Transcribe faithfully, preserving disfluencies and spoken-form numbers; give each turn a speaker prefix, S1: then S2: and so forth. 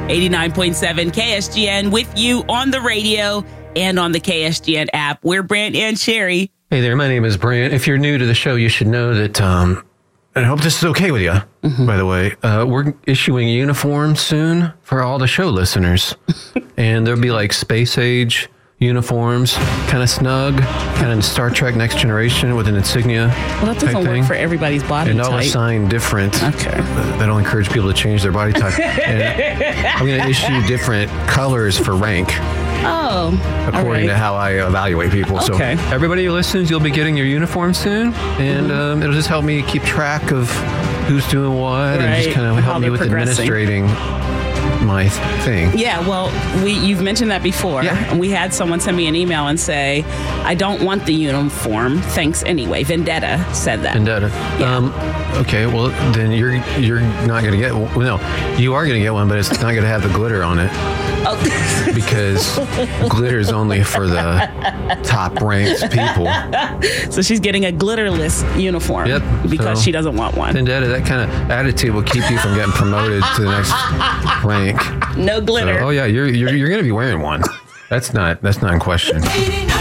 S1: eighty-nine point seven K S G N with you on the radio and on the K S G N app. We're Brant and Sherry.
S2: Hey there, my name is Brant. If you're new to the show, you should know that, um, and I hope this is okay with you, mm-hmm. by the way, uh, we're issuing uniforms soon for all the show listeners. And there'll be like space age uniforms, kind of snug, kind of Star Trek Next Generation with an insignia.
S1: Well, that doesn't work for everybody's body
S2: and
S1: type.
S2: And I'll assign different.
S1: Okay.
S2: Uh, that'll encourage people to change their body type. And I'm going to issue different colors for rank.
S1: Oh,
S2: according
S1: right.
S2: to how I evaluate people.
S1: Okay.
S2: So everybody who listens, you'll be getting your uniform soon. And mm-hmm. um, it'll just help me keep track of who's doing what right. and just kind of help me with administrating my thing.
S1: Yeah, well, we you've mentioned that before.
S2: Yeah.
S1: And we had someone send me an email and say, I don't want the uniform. Thanks anyway. Vendetta said that.
S2: Vendetta.
S1: Yeah.
S2: Um, okay, well, then you're you're not going to get one. Well, no, you are going to get one, but it's not going to have the glitter on it.
S1: Oh.
S2: Because glitter is only for the top ranked people.
S1: So she's getting a glitterless uniform.
S2: Yep.
S1: Because
S2: so,
S1: she doesn't want one.
S2: Vendetta, that kind of attitude will keep you from getting promoted to the next rank.
S1: No glitter.
S2: So, oh yeah, you're you're you're going to be wearing one. That's not that's not in question.